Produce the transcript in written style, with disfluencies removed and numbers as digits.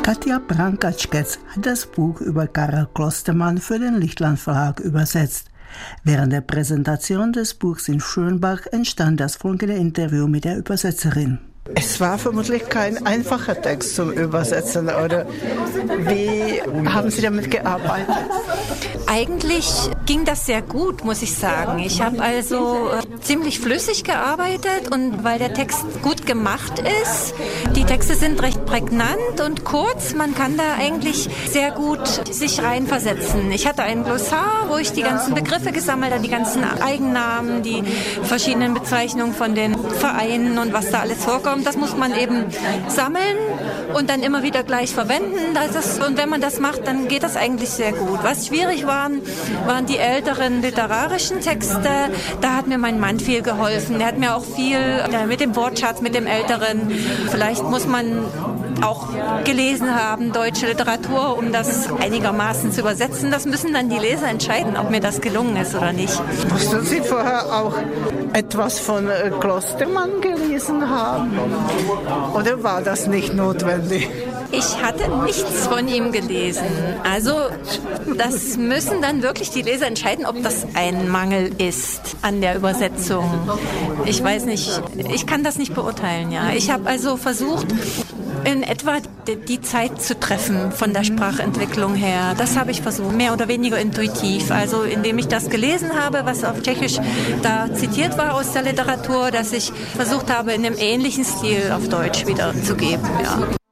Katja Brancačkec hat das Buch über Karel Klostermann für den Lichtland Verlag übersetzt. Während der Präsentation des Buchs in Schönbach entstand das folgende Interview mit der Übersetzerin. Es war vermutlich kein einfacher Text zum Übersetzen, oder wie haben Sie damit gearbeitet? Eigentlich ging das sehr gut, muss ich sagen. Ich habe also ziemlich flüssig gearbeitet und weil der Text gut gemacht ist, die Texte sind recht prägnant und kurz, man kann da eigentlich sehr gut sich reinversetzen. Ich hatte ein Glossar, wo ich die ganzen Begriffe gesammelt habe, die ganzen Eigennamen, die verschiedenen Bezeichnungen von den Vereinen und was da alles vorkommt. Das muss man eben sammeln und dann immer wieder gleich verwenden. Und wenn man das macht, dann geht das eigentlich sehr gut. Was schwierig waren die älteren literarischen Texte. Da hat mir mein Mann viel geholfen. Er hat mir auch viel mit dem Wortschatz, mit dem Älteren. Vielleicht muss man auch gelesen haben, deutsche Literatur, um das einigermaßen zu übersetzen. Das müssen dann die Leser entscheiden, ob mir das gelungen ist oder nicht. Mussten Sie vorher auch etwas von Klostermann gelesen haben? Oder war das nicht notwendig? Ich hatte nichts von ihm gelesen. Also das müssen dann wirklich die Leser entscheiden, ob das ein Mangel ist an der Übersetzung. Ich weiß nicht, ich kann das nicht beurteilen. Ja, ich habe also versucht, in etwa die Zeit zu treffen von der Sprachentwicklung her. Das habe ich versucht, mehr oder weniger intuitiv. Also indem ich das gelesen habe, was auf Tschechisch da zitiert war aus der Literatur, dass ich versucht habe, in einem ähnlichen Stil auf Deutsch wiederzugeben. Ja.